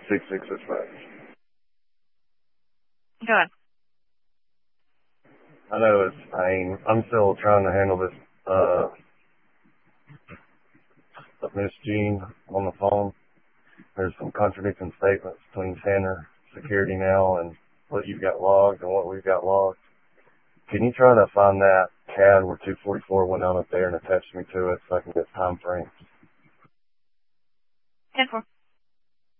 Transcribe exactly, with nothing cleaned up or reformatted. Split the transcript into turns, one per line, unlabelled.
six six six five.
Go ahead.
I know it's, I mean, I'm still trying to handle this, uh, Miss Jean on the phone. There's some contradicting statements between Tanner Security now and what you've got logged and what we've got logged. Can you try to find that C A D where two forty-four went on up there and attach me to it so I can get time frames?
ten four.